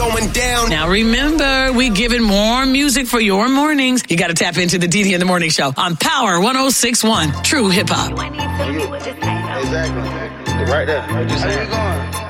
going down. Now remember, we giving more music for your mornings. You got to tap into the DD in the Morning Show on Power 106.1 True Hip Hop. Exactly. Right there. Where you going?